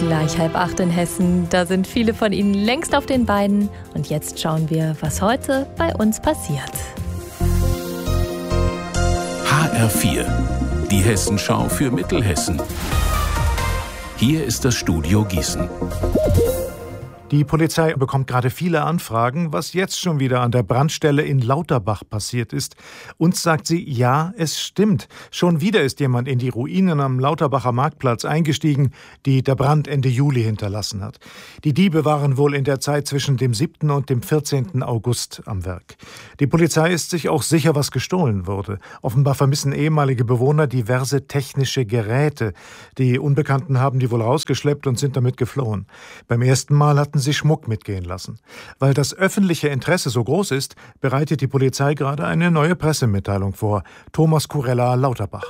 Gleich 7:30 in Hessen. Da sind viele von Ihnen längst auf den Beinen. Und jetzt schauen wir, was heute bei uns passiert. HR4, die Hessenschau für Mittelhessen. Hier ist das Studio Gießen. Die Polizei bekommt gerade viele Anfragen, was jetzt schon wieder an der Brandstelle in Lauterbach passiert ist. Uns sagt sie, ja, es stimmt. Schon wieder ist jemand in die Ruinen am Lauterbacher Marktplatz eingestiegen, die der Brand Ende Juli hinterlassen hat. Die Diebe waren wohl in der Zeit zwischen dem 7. und dem 14. August am Werk. Die Polizei ist sich auch sicher, was gestohlen wurde. Offenbar vermissen ehemalige Bewohner diverse technische Geräte. Die Unbekannten haben die wohl rausgeschleppt und sind damit geflohen. Beim ersten Mal hatten sie Schmuck mitgehen lassen. Weil das öffentliche Interesse so groß ist, bereitet die Polizei gerade eine neue Pressemitteilung vor. Thomas Kurella, Lauterbach.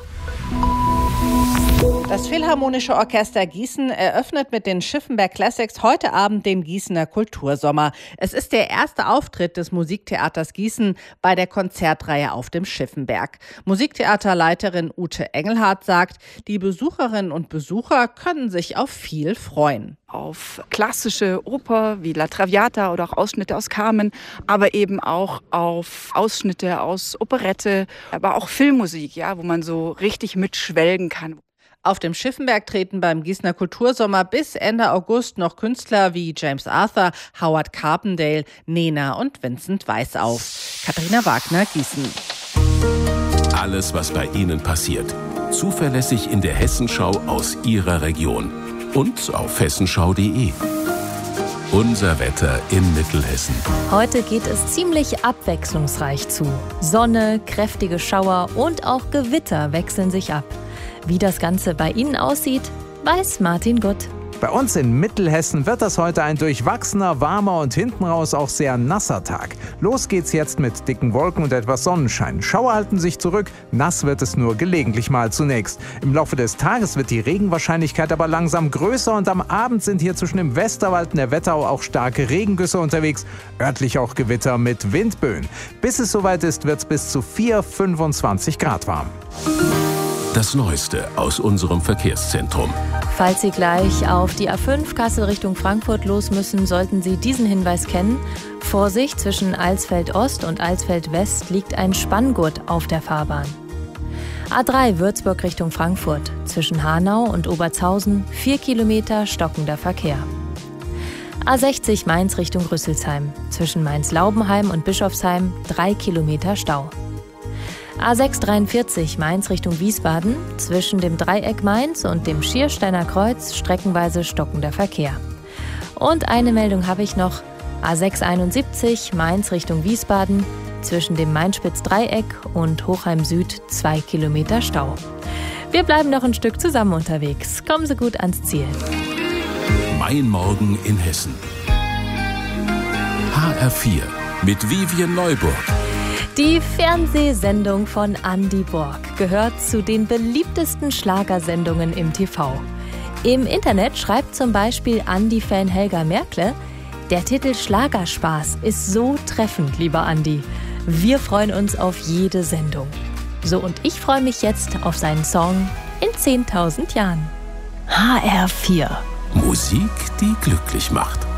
Das Philharmonische Orchester Gießen eröffnet mit den Schiffenberg Classics heute Abend den Gießener Kultursommer. Es ist der erste Auftritt des Musiktheaters Gießen bei der Konzertreihe auf dem Schiffenberg. Musiktheaterleiterin Ute Engelhardt sagt, die Besucherinnen und Besucher können sich auf viel freuen. Auf klassische Oper wie La Traviata oder auch Ausschnitte aus Carmen, aber eben auch auf Ausschnitte aus Operette, aber auch Filmmusik, ja, wo man so richtig mitschwelgen kann. Auf dem Schiffenberg treten beim Gießener Kultursommer bis Ende August noch Künstler wie James Arthur, Howard Carpendale, Nena und Vincent Weiss auf. Katharina Wagner, Gießen. Alles, was bei Ihnen passiert. Zuverlässig in der Hessenschau aus Ihrer Region. Und auf hessenschau.de. Unser Wetter in Mittelhessen. Heute geht es ziemlich abwechslungsreich zu. Sonne, kräftige Schauer und auch Gewitter wechseln sich ab. Wie das Ganze bei Ihnen aussieht, weiß Martin Gutt. Bei uns in Mittelhessen wird das heute ein durchwachsener, warmer und hinten raus auch sehr nasser Tag. Los geht's jetzt mit dicken Wolken und etwas Sonnenschein. Schauer halten sich zurück, nass wird es nur gelegentlich mal zunächst. Im Laufe des Tages wird die Regenwahrscheinlichkeit aber langsam größer und am Abend sind hier zwischen dem Westerwald und der Wetterau auch starke Regengüsse unterwegs, örtlich auch Gewitter mit Windböen. Bis es soweit ist, wird's bis zu 25 Grad warm. Das Neueste aus unserem Verkehrszentrum. Falls Sie gleich auf die A5 Kassel Richtung Frankfurt los müssen, sollten Sie diesen Hinweis kennen. Vorsicht, zwischen Alsfeld Ost und Alsfeld West liegt ein Spanngurt auf der Fahrbahn. A3 Würzburg Richtung Frankfurt. Zwischen Hanau und Obertshausen 4 Kilometer stockender Verkehr. A60 Mainz Richtung Rüsselsheim. Zwischen Mainz-Laubenheim und Bischofsheim 3 Kilometer Stau. A643 Mainz Richtung Wiesbaden, zwischen dem Dreieck Mainz und dem Schiersteiner Kreuz streckenweise stockender Verkehr. Und eine Meldung habe ich noch, A671 Mainz Richtung Wiesbaden, zwischen dem Mainspitz-Dreieck und Hochheim Süd 2 Kilometer Stau. Wir bleiben noch ein Stück zusammen unterwegs. Kommen Sie gut ans Ziel. Mein Morgen in Hessen. HR4 mit Vivian Neuburg. Die Fernsehsendung von Andy Borg gehört zu den beliebtesten Schlagersendungen im TV. Im Internet schreibt zum Beispiel Andy-Fan Helga Merkle, der Titel Schlagerspaß ist so treffend, lieber Andy. Wir freuen uns auf jede Sendung. So, und ich freue mich jetzt auf seinen Song in 10.000 Jahren. HR4. Musik, die glücklich macht.